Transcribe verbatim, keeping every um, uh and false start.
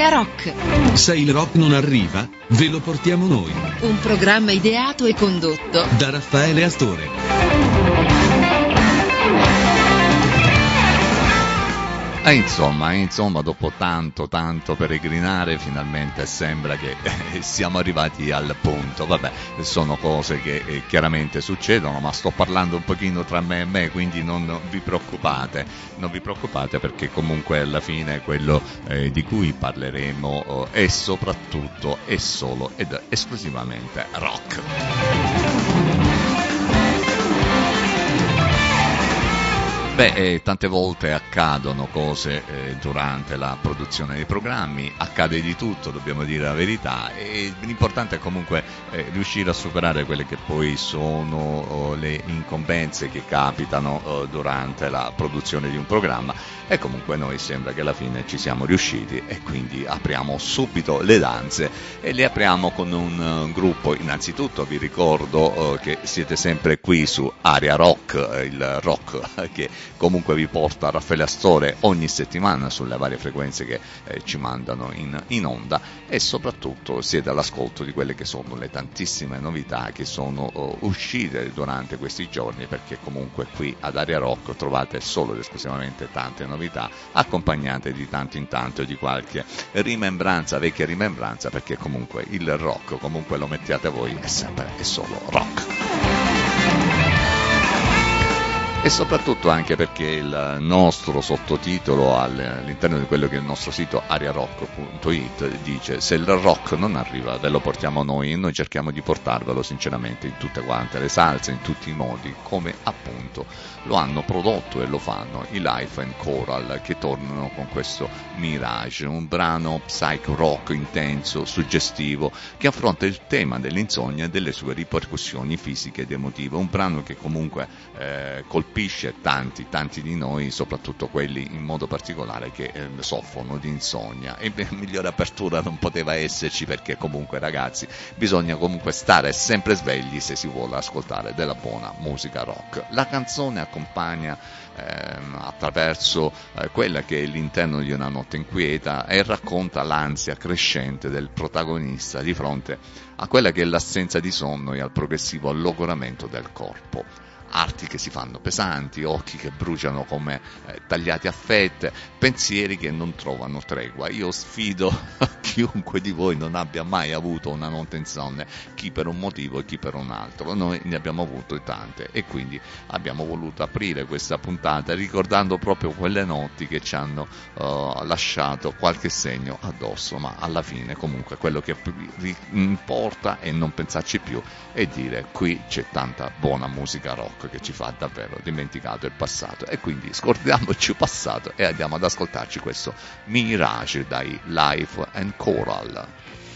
Area Rock. Se il rock non arriva, ve lo portiamo noi. Un programma ideato e condotto da Raffaele Astore. E insomma, insomma, dopo tanto, tanto peregrinare, finalmente sembra che eh, siamo arrivati al punto. Vabbè, sono cose che eh, chiaramente succedono, ma sto parlando un pochino tra me e me, quindi non, non vi preoccupate, non vi preoccupate perché comunque alla fine quello eh, di cui parleremo eh, è soprattutto e solo ed esclusivamente rock. Beh, eh, tante volte accadono cose eh, durante la produzione dei programmi, accade di tutto, dobbiamo dire la verità, e l'importante è comunque eh, riuscire a superare quelle che poi sono oh, le incombenze che capitano oh, durante la produzione di un programma, e comunque noi sembra che alla fine ci siamo riusciti, e quindi apriamo subito le danze e le apriamo con un uh, gruppo. Innanzitutto vi ricordo uh, che siete sempre qui su Area Rock, uh, il rock che comunque vi porta Raffaele Astore ogni settimana sulle varie frequenze che eh, ci mandano in, in onda, e soprattutto siete all'ascolto di quelle che sono le tantissime novità che sono uh, uscite durante questi giorni, perché comunque qui ad Area Rock trovate solo ed esclusivamente tante novità, accompagnate di tanto in tanto di qualche rimembranza, vecchia rimembranza, perché comunque il rock, comunque lo mettiate voi, è sempre e solo rock. E soprattutto anche perché il nostro sottotitolo all'interno di quello che è il nostro sito aria rock punto it dice: se il rock non arriva ve lo portiamo noi, e noi cerchiamo di portarvelo sinceramente in tutte quante le salse, in tutti i modi, come appunto lo hanno prodotto e lo fanno i Life and Choral, che tornano con questo Mirage, un brano psych rock intenso, suggestivo, che affronta il tema dell'insonnia e delle sue ripercussioni fisiche ed emotive, un brano che comunque eh, colpisce tanti, tanti di noi, soprattutto quelli in modo particolare che eh, soffrono di insonnia, e beh, migliore apertura non poteva esserci, perché comunque ragazzi bisogna comunque stare sempre svegli se si vuole ascoltare della buona musica rock. La canzone accompagna ehm, attraverso eh, quella che è l'interno di una notte inquieta e racconta l'ansia crescente del protagonista di fronte a quella che è l'assenza di sonno e al progressivo logoramento del corpo. Arti che si fanno pesanti, occhi che bruciano come eh, tagliati a fette, pensieri che non trovano tregua. Io sfido chiunque di voi non abbia mai avuto una notte insonne, chi per un motivo e chi per un altro. Noi ne abbiamo avute tante, e quindi abbiamo voluto aprire questa puntata ricordando proprio quelle notti che ci hanno uh, lasciato qualche segno addosso, ma alla fine comunque quello che importa è non pensarci più e dire: qui c'è tanta buona musica rock che ci fa davvero dimenticato il passato, e quindi scordiamoci il passato e andiamo ad ascoltarci questo Mirage dai Life and Choral.